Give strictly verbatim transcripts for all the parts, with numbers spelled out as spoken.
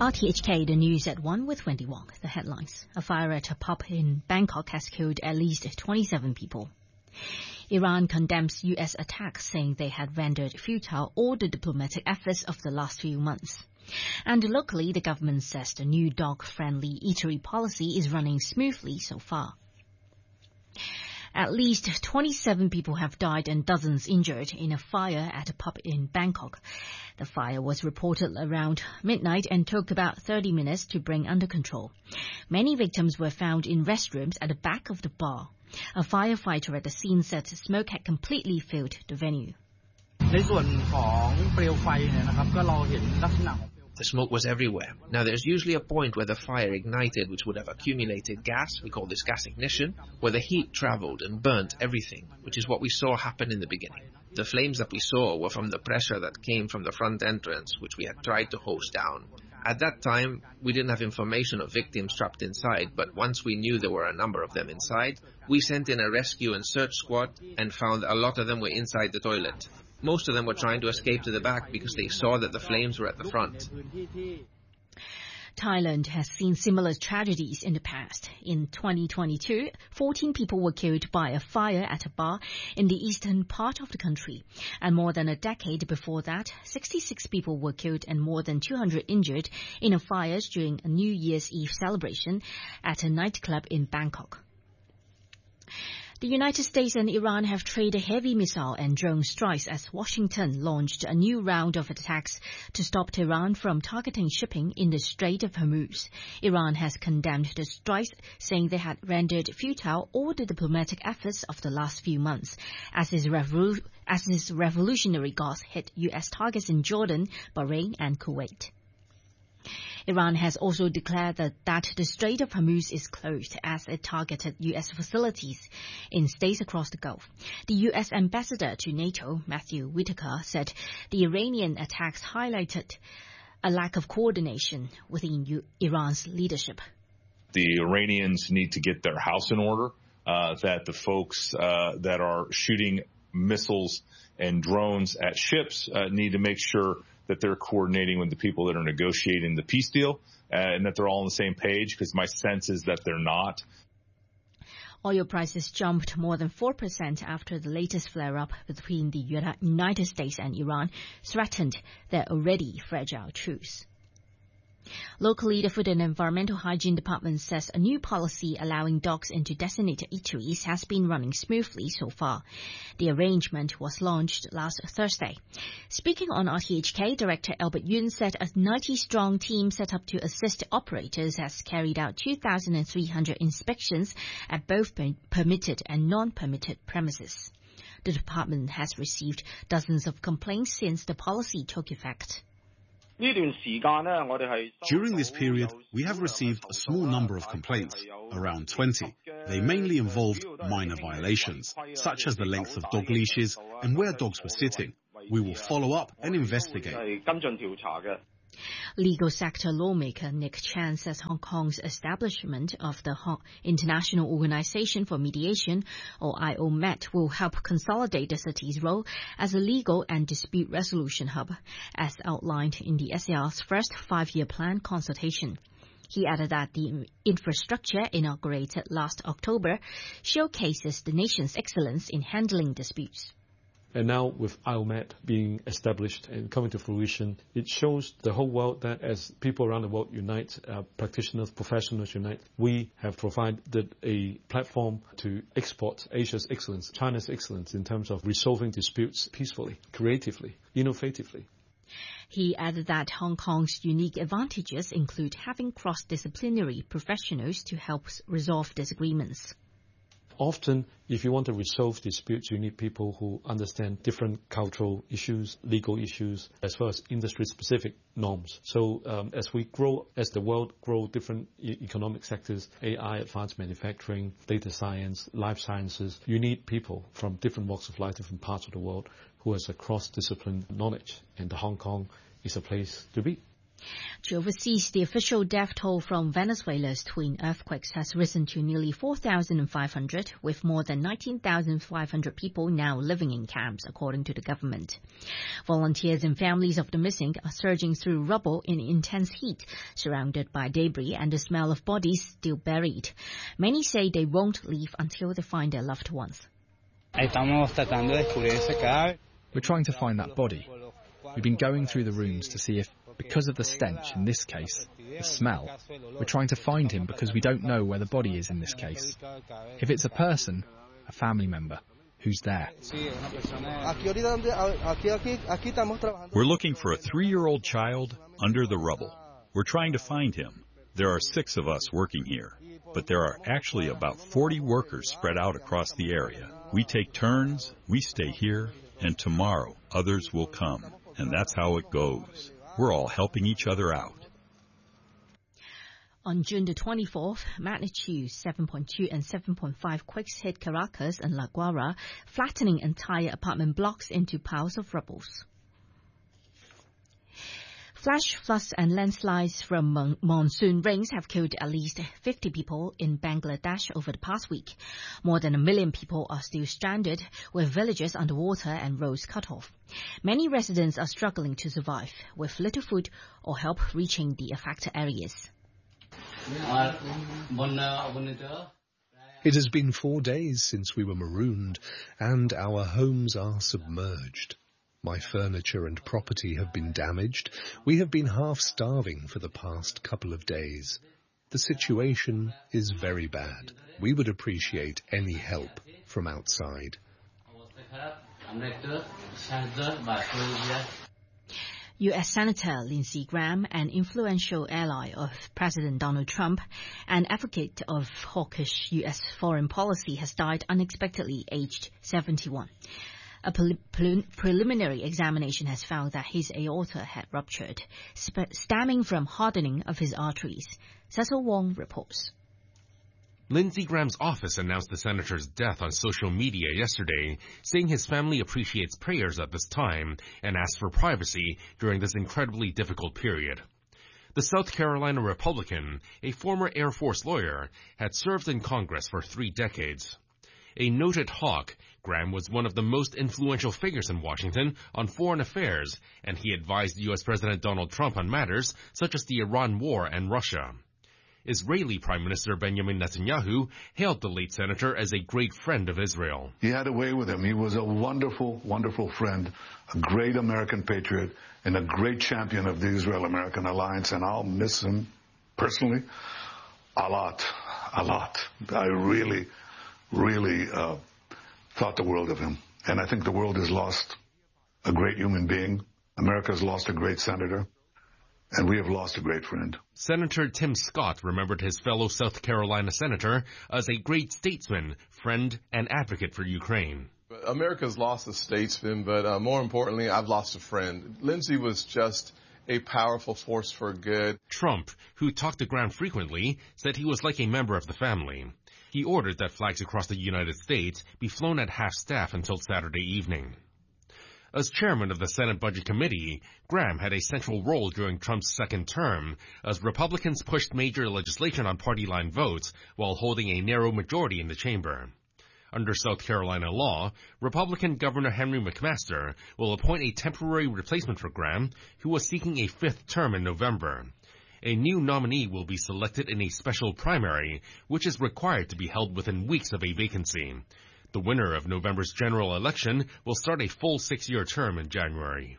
R T H K, the news at one with Wendy Wong. The headlines. A fire at a pub in Bangkok has killed at least twenty-seven people. Iran condemns U S attacks, saying they had rendered futile all the diplomatic efforts of the last few months. And locally, the government says the new dog-friendly eatery policy is running smoothly so far. At least twenty-seven people have died and dozens injured in a fire at a pub in Bangkok. The fire was reported around midnight and took about thirty minutes to bring under control. Many victims were found in restrooms at the back of the bar. A firefighter at the scene said smoke had completely filled the venue. The smoke was everywhere. Now, there's usually a point where the fire ignited, which would have accumulated gas. We call this gas ignition, where the heat traveled and burnt everything, which is what we saw happen in the beginning. The flames that we saw were from the pressure that came from the front entrance, which we had tried to hose down. At that time, we didn't have information of victims trapped inside, but once we knew there were a number of them inside, we sent in a rescue and search squad and found a lot of them were inside the toilet. Most of them were trying to escape to the back because they saw that the flames were at the front. Thailand has seen similar tragedies in the past. In twenty twenty-two, fourteen people were killed by a fire at a bar in the eastern part of the country. And more than a decade before that, sixty-six people were killed and more than two hundred injured in a fire during a New Year's Eve celebration at a nightclub in Bangkok. The United States and Iran have traded heavy missile and drone strikes as Washington launched a new round of attacks to stop Tehran from targeting shipping in the Strait of Hormuz. Iran has condemned the strikes, saying they had rendered futile all the diplomatic efforts of the last few months, as its, revol- as its Revolutionary Guards hit U S targets in Jordan, Bahrain and Kuwait. Iran has also declared that, that the Strait of Hormuz is closed as it targeted U S facilities in states across the Gulf. The U S ambassador to NATO, Matthew Whitaker, said the Iranian attacks highlighted a lack of coordination within U- Iran's leadership. The Iranians need to get their house in order, uh, that the folks uh, that are shooting missiles and drones at ships uh, need to make sure that they're coordinating with the people that are negotiating the peace deal uh, and that they're all on the same page, because my sense is that they're not. Oil prices jumped more than four percent after the latest flare-up between the United States and Iran threatened their already fragile truce. Locally, the Food and Environmental Hygiene Department says a new policy allowing dogs into designated eateries has been running smoothly so far. The arrangement was launched last Thursday. Speaking on R T H K, Director Albert Yun said a ninety-strong team set up to assist operators has carried out two thousand three hundred inspections at both permitted and non-permitted premises. The department has received dozens of complaints since the policy took effect. During this period, we have received a small number of complaints, around twenty. They mainly involved minor violations, such as the length of dog leashes and where dogs were sitting. We will follow up and investigate. Legal sector lawmaker Nick Chan says Hong Kong's establishment of the International Organization for Mediation, or I O M E T, will help consolidate the city's role as a legal and dispute resolution hub, as outlined in the S A R's first five-year plan consultation. He added that the infrastructure inaugurated last October showcases the nation's excellence in handling disputes. And now with I O M E T being established and coming to fruition, it shows the whole world that as people around the world unite, uh, practitioners, professionals unite, we have provided a platform to export Asia's excellence, China's excellence in terms of resolving disputes peacefully, creatively, innovatively. He added that Hong Kong's unique advantages include having cross-disciplinary professionals to help resolve disagreements. Often, if you want to resolve disputes, you need people who understand different cultural issues, legal issues, as well as industry-specific norms. So um, as we grow, as the world grows different e- economic sectors, A I, advanced manufacturing, data science, life sciences, you need people from different walks of life, different parts of the world, who has a cross-discipline knowledge. And Hong Kong is a place to be. To overseas, the official death toll from Venezuela's twin earthquakes has risen to nearly four thousand five hundred, with more than nineteen thousand five hundred people now living in camps, according to the government. Volunteers and families of the missing are surging through rubble in intense heat, surrounded by debris and the smell of bodies still buried. Many say they won't leave until they find their loved ones. We're trying to find that body. We've been going through the rooms to see if, because of the stench, in this case, the smell, we're trying to find him because we don't know where the body is in this case. If it's a person, a family member, who's there? We're looking for a three-year-old child under the rubble. We're trying to find him. There are six of us working here, but there are actually about forty workers spread out across the area. We take turns, we stay here, and tomorrow others will come. And that's how it goes. We're all helping each other out. On June the twenty-fourth, magnitude seven point two and seven point five quakes hit Caracas and La Guaira, flattening entire apartment blocks into piles of rubble. Flash floods and landslides from mon- monsoon rains have killed at least fifty people in Bangladesh over the past week. More than a million people are still stranded, with villages underwater and roads cut off. Many residents are struggling to survive, with little food or help reaching the affected areas. It has been four days since we were marooned, and our homes are submerged. My furniture and property have been damaged. We have been half starving for the past couple of days. The situation is very bad. We would appreciate any help from outside. U S Senator Lindsey Graham, an influential ally of President Donald Trump, an advocate of hawkish U S foreign policy, has died unexpectedly, aged seventy-one. A pre- pre- preliminary examination has found that his aorta had ruptured, sp- stemming from hardening of his arteries. Cecil Wong reports. Lindsey Graham's office announced the senator's death on social media yesterday, saying his family appreciates prayers at this time and asks for privacy during this incredibly difficult period. The South Carolina Republican, a former Air Force lawyer, had served in Congress for three decades. A noted hawk, Graham was one of the most influential figures in Washington on foreign affairs, and he advised U S President Donald Trump on matters such as the Iran war and Russia. Israeli Prime Minister Benjamin Netanyahu hailed the late senator as a great friend of Israel. He had a way with him. He was a wonderful, wonderful friend, a great American patriot, and a great champion of the Israel-American alliance, and I'll miss him personally a lot, a lot. I really... really uh, thought the world of him. And I think the world has lost a great human being. America has lost a great senator. And we have lost a great friend. Senator Tim Scott remembered his fellow South Carolina senator as a great statesman, friend, and advocate for Ukraine. America's lost a statesman, but uh, more importantly, I've lost a friend. Lindsey was just a powerful force for good. Trump, who talked to Graham frequently, said he was like a member of the family. He ordered that flags across the United States be flown at half-staff until Saturday evening. As chairman of the Senate Budget Committee, Graham had a central role during Trump's second term as Republicans pushed major legislation on party-line votes while holding a narrow majority in the chamber. Under South Carolina law, Republican Governor Henry McMaster will appoint a temporary replacement for Graham, who was seeking a fifth term in November. A new nominee will be selected in a special primary, which is required to be held within weeks of a vacancy. The winner of November's general election will start a full six-year term in January.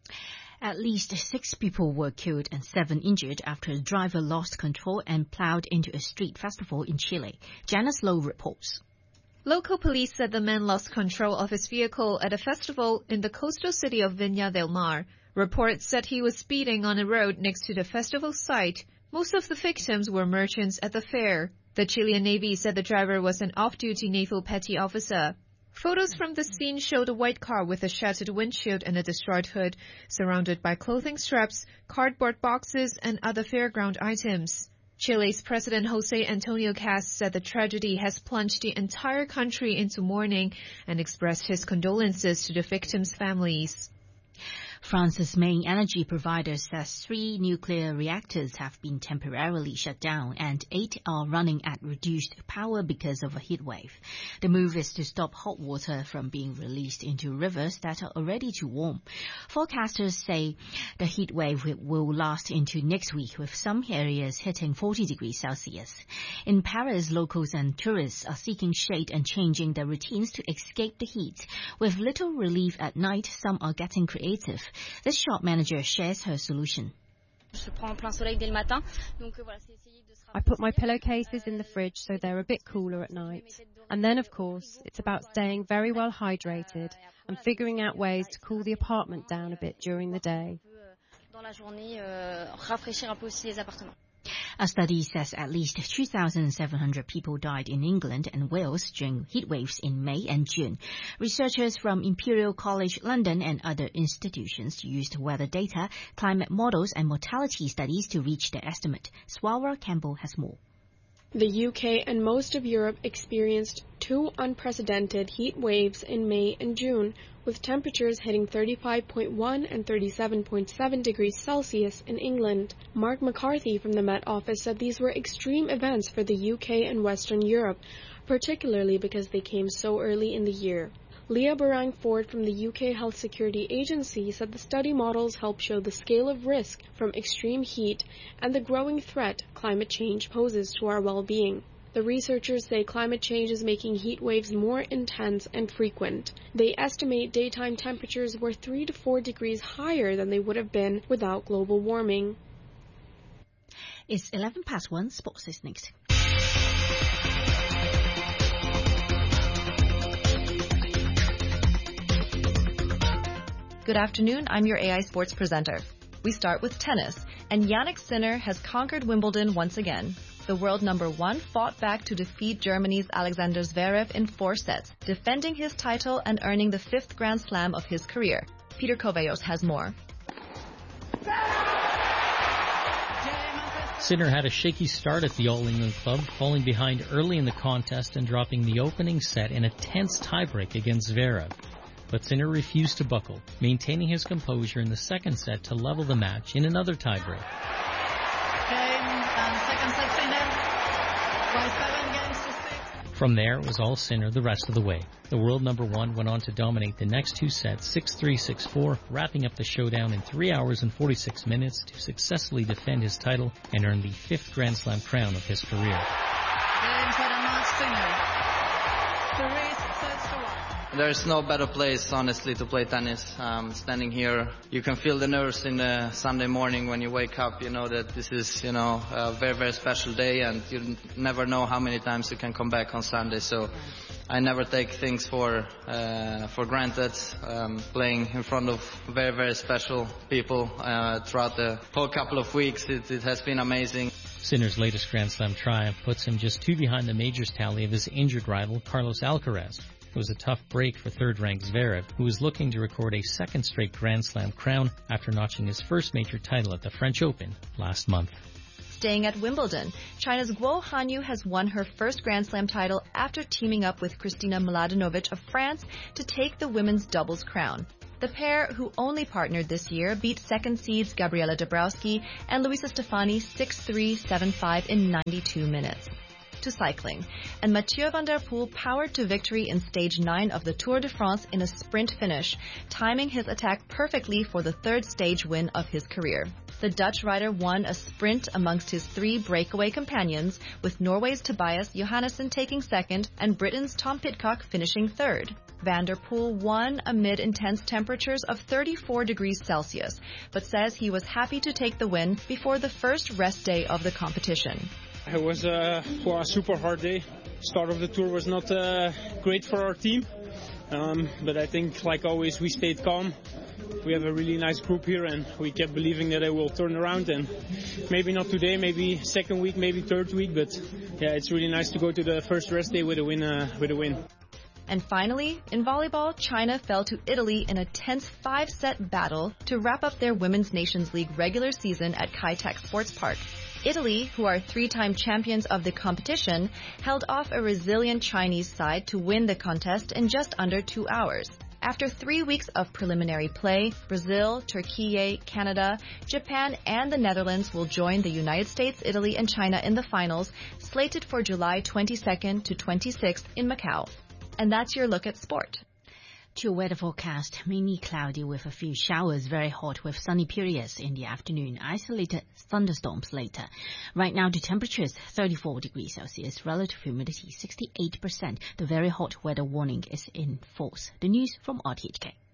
At least six people were killed and seven injured after a driver lost control and plowed into a street festival in Chile. Janice Lowe reports. Local police said the man lost control of his vehicle at a festival in the coastal city of Viña del Mar. Reports said he was speeding on a road next to the festival site. Most of the victims were merchants at the fair. The Chilean Navy said the driver was an off-duty naval petty officer. Photos from the scene showed a white car with a shattered windshield and a destroyed hood, surrounded by clothing straps, cardboard boxes, and other fairground items. Chile's President José Antonio Kast said the tragedy has plunged the entire country into mourning and expressed his condolences to the victims' families. France's main energy provider says three nuclear reactors have been temporarily shut down and eight are running at reduced power because of a heat wave. The move is to stop hot water from being released into rivers that are already too warm. Forecasters say the heat wave will last into next week, with some areas hitting forty degrees Celsius. In Paris, locals and tourists are seeking shade and changing their routines to escape the heat. With little relief at night, some are getting creative. This shop manager shares her solution. I put my pillowcases in the fridge so they're a bit cooler at night. And then, of course, it's about staying very well hydrated and figuring out ways to cool the apartment down a bit during the day. A study says at least two thousand seven hundred people died in England and Wales during heat waves in May and June. Researchers from Imperial College London and other institutions used weather data, climate models and mortality studies to reach their estimate. Swalwell Campbell has more. The U K and most of Europe experienced two unprecedented heat waves in May and June, with temperatures hitting thirty-five point one and thirty-seven point seven degrees Celsius in England. Mark McCarthy from the Met Office said these were extreme events for the U K and Western Europe, particularly because they came so early in the year. Leah Barang-Ford from the U K Health Security Agency said the study models help show the scale of risk from extreme heat and the growing threat climate change poses to our well-being. The researchers say climate change is making heat waves more intense and frequent. They estimate daytime temperatures were three to four degrees higher than they would have been without global warming. It's eleven past one. Sports is next. Good afternoon, I'm your A I Sports presenter. We start with tennis, and Jannik Sinner has conquered Wimbledon once again. The world number one fought back to defeat Germany's Alexander Zverev in four sets, defending his title and earning the fifth Grand Slam of his career. Peter Koveos has more. Sinner had a shaky start at the All England club, falling behind early in the contest and dropping the opening set in a tense tiebreak against Zverev. But Sinner refused to buckle, maintaining his composure in the second set to level the match in another tiebreak. From there, it was all Sinner the rest of the way. The world number one went on to dominate the next two sets, six three, six four, wrapping up the showdown in three hours and forty-six minutes to successfully defend his title and earn the fifth Grand Slam crown of his career. There's no better place, honestly, to play tennis. Um, standing here, you can feel the nerves in the Sunday morning when you wake up. You know that this is, you know, a very, very special day, and you never know how many times you can come back on Sunday. So I never take things for uh, for granted. Um, playing in front of very, very special people uh, throughout the whole couple of weeks, it, it has been amazing. Sinner's latest Grand Slam triumph puts him just two behind the majors tally of his injured rival, Carlos Alcaraz. It was a tough break for third-ranked Zverev, who was looking to record a second straight Grand Slam crown after notching his first major title at the French Open last month. Staying at Wimbledon, China's Guo Hanyu has won her first Grand Slam title after teaming up with Kristina Mladenovic of France to take the women's doubles crown. The pair, who only partnered this year, beat second seeds Gabriela Dabrowski and Luisa Stefani six three, seven five in ninety-two minutes. To cycling, and Mathieu van der Poel powered to victory in stage nine of the Tour de France in a sprint finish, timing his attack perfectly for the third stage win of his career. The Dutch rider won a sprint amongst his three breakaway companions, with Norway's Tobias Johannesson taking second and Britain's Tom Pidcock finishing third. Van der Poel won amid intense temperatures of thirty-four degrees Celsius, but says he was happy to take the win before the first rest day of the competition. It was uh, well, a super hard day. Start of the tour was not uh, great for our team, um, but I think, like always, we stayed calm. We have a really nice group here, and we kept believing that it will turn around. And maybe not today, maybe second week, maybe third week, but yeah, it's really nice to go to the first rest day with a win. Uh, with a win. And finally, in volleyball, China fell to Italy in a tense five-set battle to wrap up their Women's Nations League regular season at Kai Tak Sports Park. Italy, who are three-time champions of the competition, held off a resilient Chinese side to win the contest in just under two hours. After three weeks of preliminary play, Brazil, Turkey, Canada, Japan, and the Netherlands will join the United States, Italy, and China in the finals, slated for July twenty-second to twenty-sixth in Macau. And that's your look at sport. To your weather forecast, mainly cloudy with a few showers, very hot with sunny periods in the afternoon, isolated thunderstorms later. Right now, the temperature is thirty-four degrees Celsius, relative humidity sixty-eight percent. The very hot weather warning is in force. The news from R T H K.